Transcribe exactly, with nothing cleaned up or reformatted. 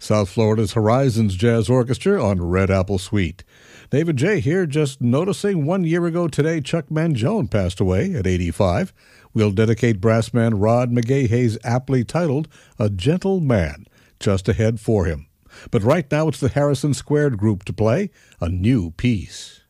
South Florida's Horizons Jazz Orchestra on Red Apple Suite. David J. here, just noticing one year ago today Chuck Mangione passed away at eighty-five. We'll dedicate brassman Rod McGahe's aptly titled A Gentle Man just ahead for him. But right now it's the Harrison Squared Group to play a new piece.